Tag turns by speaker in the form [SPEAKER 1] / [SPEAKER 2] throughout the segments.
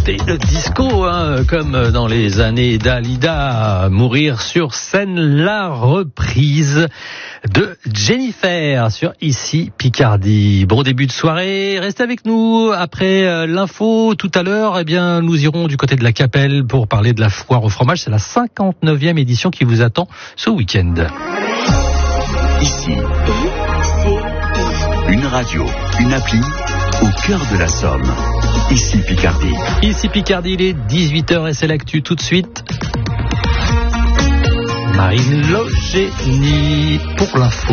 [SPEAKER 1] chanter le disco, comme dans les années Dalida. Mourir sur scène, la reprise de Jennifer sur Ici Picardie. Bon début de soirée, restez avec nous. Après l'info tout à l'heure, nous irons du côté de la Capelle pour parler de la foire au fromage. C'est la 59e édition qui vous attend ce week-end.
[SPEAKER 2] Ici, une radio, une appli au cœur de la Somme. Ici Picardie.
[SPEAKER 1] Ici Picardie, il est 18h et c'est l'actu tout de suite. Marine Logénie pour l'info.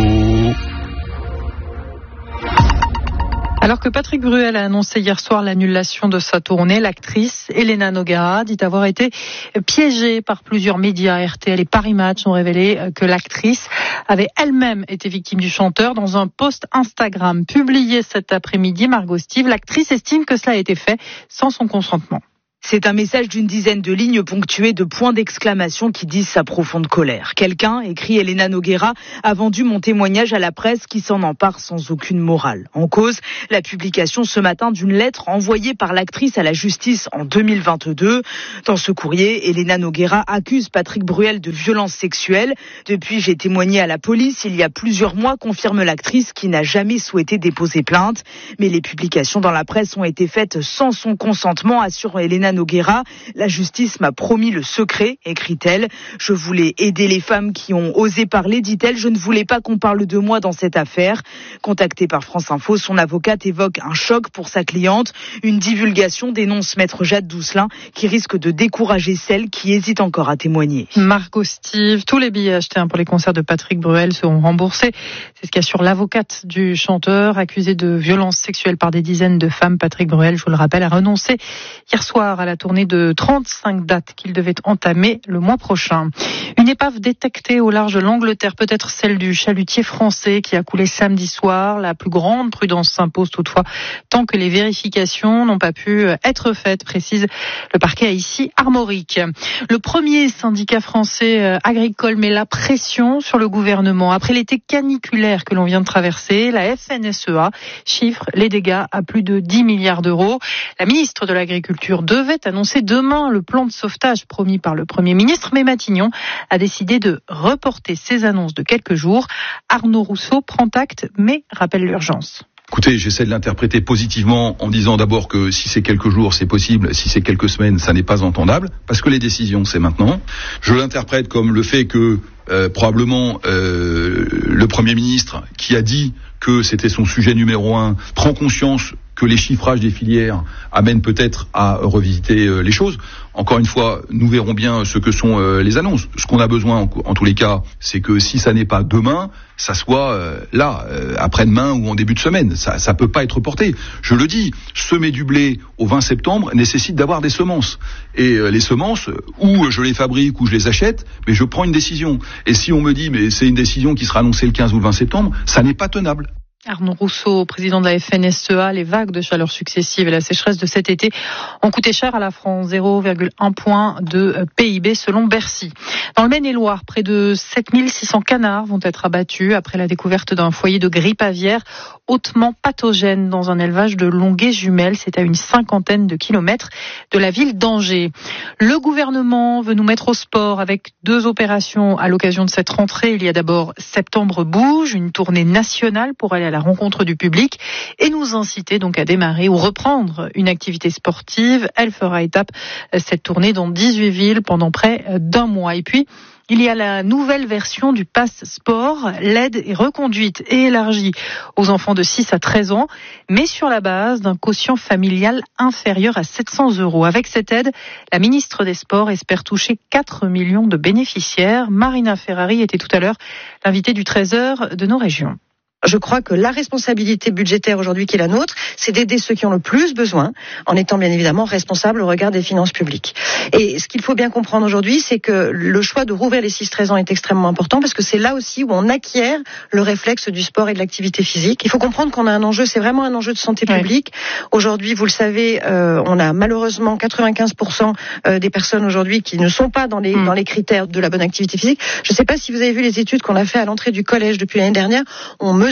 [SPEAKER 3] Alors que Patrick Bruel a annoncé hier soir l'annulation de sa tournée, l'actrice Elena Noguera dit avoir été piégée par plusieurs médias. RTL et Paris Match ont révélé que l'actrice avait elle-même été victime du chanteur. Dans un post Instagram publié cet après-midi, Margot Steve, l'actrice estime que cela a été fait sans son consentement.
[SPEAKER 4] C'est un message d'une dizaine de lignes ponctuées de points d'exclamation qui disent sa profonde colère. Quelqu'un, écrit Elena Noguera, a vendu mon témoignage à la presse qui s'en empare sans aucune morale. En cause, la publication ce matin d'une lettre envoyée par l'actrice à la justice en 2022. Dans ce courrier, Elena Noguera accuse Patrick Bruel de violences sexuelles. Depuis, j'ai témoigné à la police il y a plusieurs mois, confirme l'actrice qui n'a jamais souhaité déposer plainte. Mais les publications dans la presse ont été faites sans son consentement, assure Elena Noguera. La justice m'a promis le secret, écrit-elle. Je voulais aider les femmes qui ont osé parler, dit-elle. Je ne voulais pas qu'on parle de moi dans cette affaire. Contactée par France Info, son avocate évoque un choc pour sa cliente. Une divulgation, dénonce maître Jade Doucelin, qui risque de décourager celles qui hésitent encore à témoigner.
[SPEAKER 3] Margot Steve, tous les billets achetés pour les concerts de Patrick Bruel seront remboursés. C'est ce qu'assure l'avocate du chanteur, accusé de violences sexuelles par des dizaines de femmes. Patrick Bruel, je vous le rappelle, a renoncé hier soir à la tournée de 35 dates qu'il devait entamer le mois prochain. Une épave détectée au large de l'Angleterre, peut-être celle du chalutier français qui a coulé samedi soir. La plus grande prudence s'impose toutefois tant que les vérifications n'ont pas pu être faites, précise le parquet ici Armorique. Le premier syndicat français agricole met la pression sur le gouvernement. Après l'été caniculaire que l'on vient de traverser, la FNSEA chiffre les dégâts à plus de 10 milliards d'euros. La ministre de l'Agriculture devait annoncer demain le plan de sauvetage promis par le Premier ministre, mais Matignon a décidé de reporter ses annonces de quelques jours. Arnaud Rousseau prend acte, mais rappelle l'urgence.
[SPEAKER 5] Écoutez, j'essaie de l'interpréter positivement en disant d'abord que si c'est quelques jours, c'est possible. Si c'est quelques semaines, ça n'est pas entendable, parce que les décisions, c'est maintenant. Je l'interprète comme le fait que probablement le Premier ministre, qui a dit que c'était son sujet numéro 1, prend conscience que les chiffrages des filières amènent peut-être à revisiter les choses. Encore une fois, nous verrons bien ce que sont les annonces. Ce qu'on a besoin, en tous les cas, c'est que si ça n'est pas demain, ça soit là, après-demain ou en début de semaine. Ça peut pas être reporté. Je le dis, semer du blé au 20 septembre nécessite d'avoir des semences. Et les semences, ou je les fabrique ou je les achète, mais je prends une décision. Et si on me dit, mais c'est une décision qui sera annoncée le 15 ou le 20 septembre, ça n'est pas tenable.
[SPEAKER 3] Arnaud Rousseau, président de la FNSEA, les vagues de chaleur successives et la sécheresse de cet été ont coûté cher à la France, 0,1 point de PIB selon Bercy. Dans le Maine-et-Loire, près de 7600 canards vont être abattus après la découverte d'un foyer de grippe aviaire hautement pathogène dans un élevage de Longuet-Jumelles. C'est à une 50aine de kilomètres de la ville d'Angers. Le gouvernement veut nous mettre au sport avec 2 opérations à l'occasion de cette rentrée. Il y a d'abord Septembre Bouge, une tournée nationale pour aller à la rencontre du public et nous inciter donc à démarrer ou reprendre une activité sportive. Elle fera étape cette tournée dans 18 villes pendant près d'1 mois. Et puis, il y a la nouvelle version du Pass Sport. L'aide est reconduite et élargie aux enfants de 6 à 13 ans, mais sur la base d'un quotient familial inférieur à 700 €. Avec cette aide, la ministre des Sports espère toucher 4 millions de bénéficiaires. Marina Ferrari était tout à l'heure l'invitée du 13h de nos régions.
[SPEAKER 6] Je crois que la responsabilité budgétaire aujourd'hui qui est la nôtre, c'est d'aider ceux qui ont le plus besoin, en étant bien évidemment responsable au regard des finances publiques. Et ce qu'il faut bien comprendre aujourd'hui, c'est que le choix de rouvrir les 6-13 ans est extrêmement important parce que c'est là aussi où on acquiert le réflexe du sport et de l'activité physique. Il faut comprendre qu'on a un enjeu, c'est vraiment un enjeu de santé publique. Aujourd'hui, vous le savez, on a malheureusement 95% des personnes aujourd'hui qui ne sont pas dans les critères de la bonne activité physique. Je ne sais pas si vous avez vu les études qu'on a fait à l'entrée du collège depuis l'année dernière. On mesure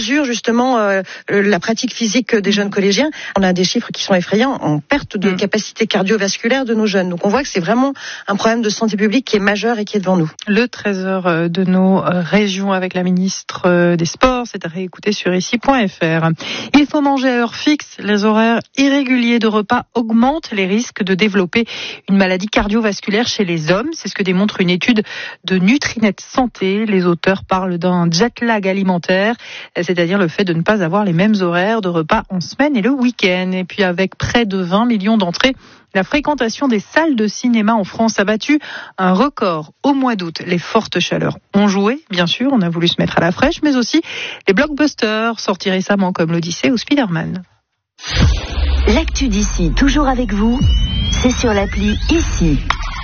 [SPEAKER 6] mesure justement la pratique physique des jeunes collégiens. On a des chiffres qui sont effrayants en perte de capacité cardiovasculaire de nos jeunes. Donc on voit que c'est vraiment un problème de santé publique qui est majeur et qui est devant nous.
[SPEAKER 3] Le trésor de nos régions avec la ministre des Sports, c'est à réécouter sur ici.fr. Il faut manger à heure fixe. Les horaires irréguliers de repas augmentent les risques de développer une maladie cardiovasculaire chez les hommes. C'est ce que démontre une étude de Nutrinet Santé. Les auteurs parlent d'un jet lag alimentaire, c'est-à-dire le fait de ne pas avoir les mêmes horaires de repas en semaine et le week-end. Et puis avec près de 20 millions d'entrées, la fréquentation des salles de cinéma en France a battu un record au mois d'août. Les fortes chaleurs ont joué, bien sûr, on a voulu se mettre à la fraîche, mais aussi les blockbusters sortis récemment comme l'Odyssée ou Spider-Man.
[SPEAKER 7] L'actu d'ici, toujours avec vous, c'est sur l'appli Ici.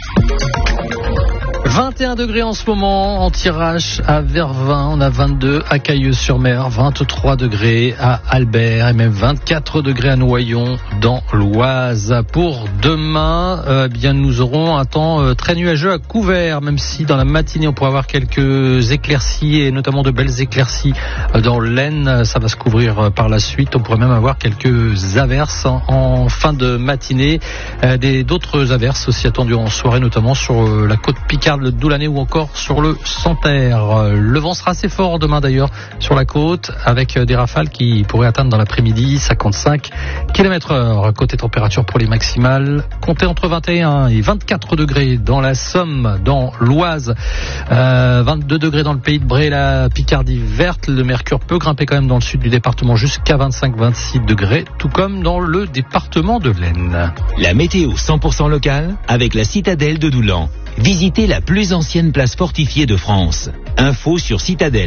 [SPEAKER 1] 21 degrés en ce moment en Tirage à Vervins, on a 22 à Cailleuse-sur-Mer, 23 degrés à Albert et même 24 degrés à Noyon dans l'Oise. Pour demain, bien nous aurons un temps très nuageux à couvert, même si dans la matinée on pourra avoir quelques éclaircies et notamment de belles éclaircies dans l'Aisne. Ça va se couvrir par la suite. On pourrait même avoir quelques averses en fin de matinée. D'autres averses aussi attendues en soirée, notamment sur la côte Picarde, le Doulanais ou encore sur le Santerre. Le vent sera assez fort demain d'ailleurs sur la côte avec des rafales qui pourraient atteindre dans l'après-midi 55 km/h. Côté température pour les maximales, comptez entre 21 et 24 degrés dans la Somme, dans l'Oise, 22 degrés dans le pays de Bray, la Picardie verte. Le mercure peut grimper quand même dans le sud du département jusqu'à 25-26 degrés, tout comme dans le département de l'Aisne.
[SPEAKER 8] La météo 100% locale avec la citadelle de Doulan. Visitez la plus ancienne place fortifiée de France. Info sur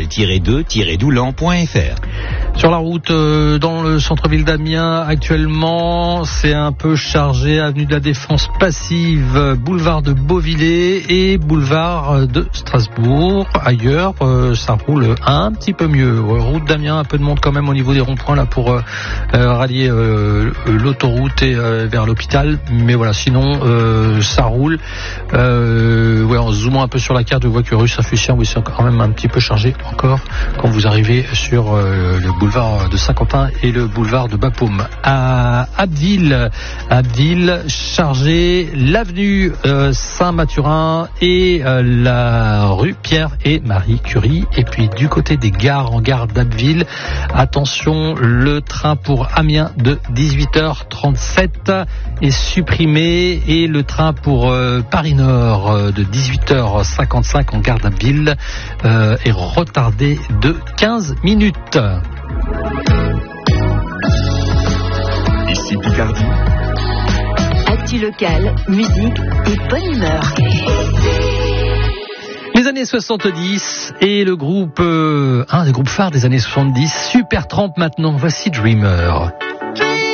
[SPEAKER 8] citadelle-2-doulan.fr.
[SPEAKER 1] Sur la route dans le centre-ville d'Amiens, actuellement, c'est un peu chargé. Avenue de la Défense passive, boulevard de Beauvillers et boulevard de Strasbourg. Ailleurs, ça roule un petit peu mieux. Route d'Amiens, un peu de monde quand même au niveau des ronds-points là pour rallier l'autoroute et vers l'hôpital. Mais voilà, sinon ça roule. En zoomant un peu sur la carte, je vois que rue Saint-Fucien, oui, c'est quand même un petit peu chargé encore quand vous arrivez sur le boulevard de Saint-Quentin et le boulevard de Bapaume. À Abbeville, chargé, l'avenue Saint-Mathurin et la rue Pierre et Marie Curie. Et puis du côté des gares, en gare d'Abbeville, attention, le train pour Amiens de 18h37 est supprimé et le train pour Paris-Nord de 18h55 en gare d'Abbeville est retardé de 15 minutes.
[SPEAKER 2] Ici Picardie.
[SPEAKER 7] Actu locale, musique et bonne humeur.
[SPEAKER 1] Les années 70 et le groupe, un des groupes phares des années 70, Supertramp maintenant, voici Dreamer.